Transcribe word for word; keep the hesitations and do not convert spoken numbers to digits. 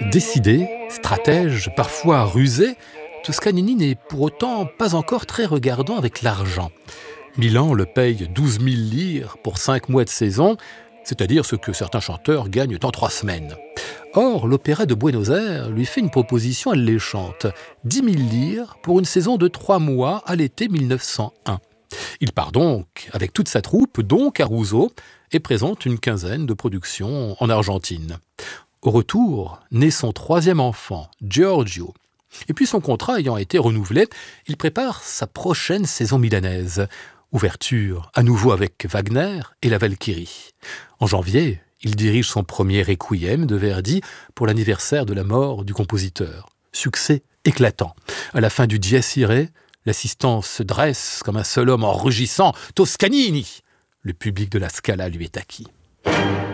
Décidé, stratège, parfois rusé, Toscanini n'est pour autant pas encore très regardant avec l'argent. Milan le paye douze mille lire pour cinq mois de saison, c'est-à-dire ce que certains chanteurs gagnent en trois semaines. Or, l'Opéra de Buenos Aires lui fait une proposition alléchante, dix mille lire pour une saison de trois mois à l'été mille neuf cent un. Il part donc, avec toute sa troupe, dont Caruso, et présente une quinzaine de productions en Argentine. Au retour, naît son troisième enfant, Giorgio. Et puis son contrat ayant été renouvelé, il prépare sa prochaine saison milanaise. Ouverture à nouveau avec Wagner et la Valkyrie. En janvier, il dirige son premier requiem de Verdi pour l'anniversaire de la mort du compositeur. Succès éclatant. À la fin du Dies Irae, l'assistance se dresse comme un seul homme en rugissant « Toscanini !» Le public de la Scala lui est acquis.